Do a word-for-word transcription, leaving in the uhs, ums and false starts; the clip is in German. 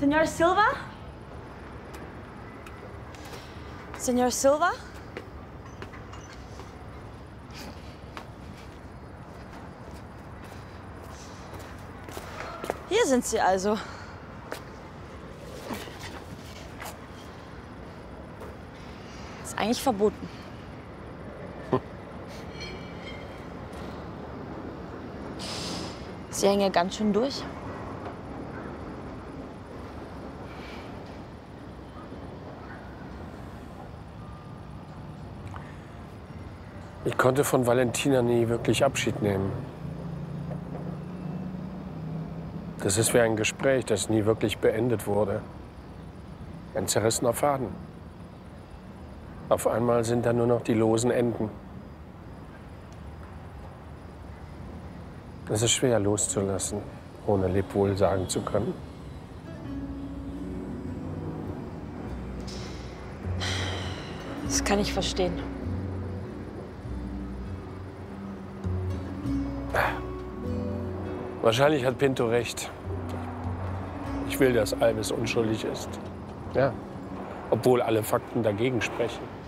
Senor Silva? Senor Silva? Hier sind Sie also. Ist eigentlich verboten. Sie hängen ja ganz schön durch. Ich konnte von Valentina nie wirklich Abschied nehmen. Das ist wie ein Gespräch, das nie wirklich beendet wurde. Ein zerrissener Faden. Auf einmal sind da nur noch die losen Enden. Es ist schwer loszulassen, ohne Lebwohl sagen zu können. Das kann ich verstehen. Wahrscheinlich hat Pinto recht. Ich will, dass Alves unschuldig ist. Ja. Obwohl alle Fakten dagegen sprechen.